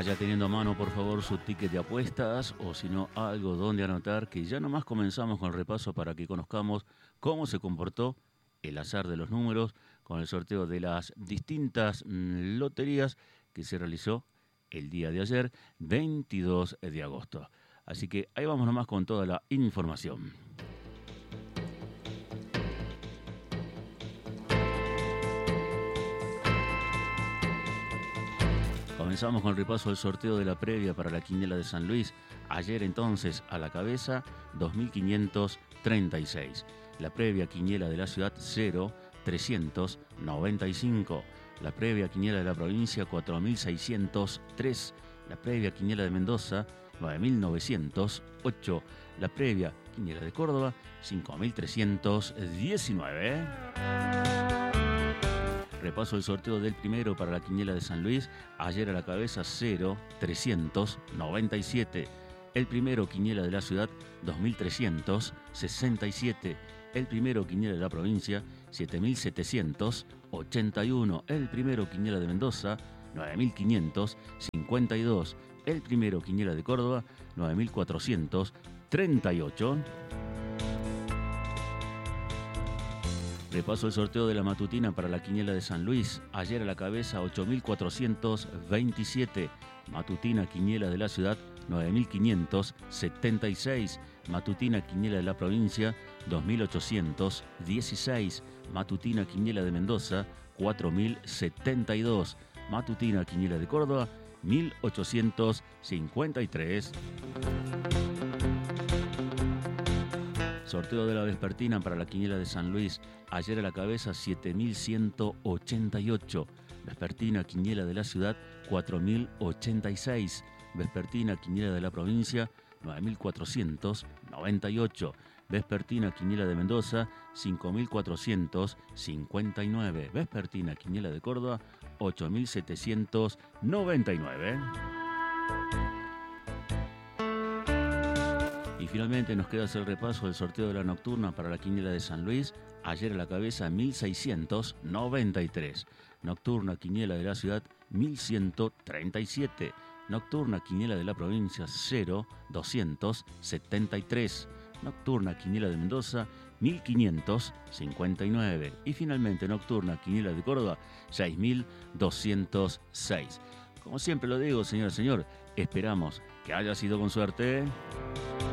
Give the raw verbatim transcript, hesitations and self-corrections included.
Vaya teniendo a mano, por favor, su ticket de apuestas o si no, algo donde anotar, que ya nomás comenzamos con el repaso para que conozcamos cómo se comportó el azar de los números con el sorteo de las distintas mm, loterías que se realizó el día de ayer, veintidós de agosto. Así que ahí vamos nomás con toda la información. Comenzamos con el repaso del sorteo de la previa para la quiniela de San Luis. Ayer entonces a la cabeza dos mil quinientos treinta y seis. La previa quiniela de la ciudad cero trescientos noventa y cinco. La previa quiniela de la provincia cuatro mil seiscientos tres. La previa quiniela de Mendoza nueve mil novecientos ocho. La previa quiniela de Córdoba cinco mil trescientos diecinueve. Repaso el sorteo del primero para la quiniela de San Luis. Ayer a la cabeza cero trescientos noventa y siete. El primero quiniela de la ciudad dos mil trescientos sesenta y siete. El primero quiniela de la provincia siete mil setecientos ochenta y uno. El primero quiniela de Mendoza nueve mil quinientos cincuenta y dos. El primero quiniela de Córdoba nueve mil cuatrocientos treinta y ocho. Repaso el sorteo de la matutina para la quiniela de San Luis. Ayer a la cabeza ocho mil cuatrocientos veintisiete. Matutina quiniela de la ciudad nueve mil quinientos setenta y seis. Matutina quiniela de la provincia dos mil ochocientos dieciséis. Matutina quiniela de Mendoza cuatro mil setenta y dos. Matutina quiniela de Córdoba mil ochocientos cincuenta y tres. Sorteo de la vespertina para la quiniela de San Luis. Ayer a la cabeza siete mil ciento ochenta y ocho. Vespertina quiniela de la ciudad cuatro mil ochenta y seis. Vespertina quiniela de la provincia nueve mil cuatrocientos noventa y ocho. Vespertina quiniela de Mendoza cinco mil cuatrocientos cincuenta y nueve. Vespertina quiniela de Córdoba ocho mil setecientos noventa y nueve. Y finalmente nos queda hacer el repaso del sorteo de la nocturna para la quiniela de San Luis. Ayer a la cabeza mil seiscientos noventa y tres. Nocturna quiniela de la ciudad mil ciento treinta y siete. Nocturna quiniela de la provincia cero doscientos setenta y tres. Nocturna quiniela de Mendoza mil quinientos cincuenta y nueve. Y finalmente nocturna quiniela de Córdoba seis mil doscientos seis. Como siempre lo digo, señor, señor, esperamos que haya sido con suerte.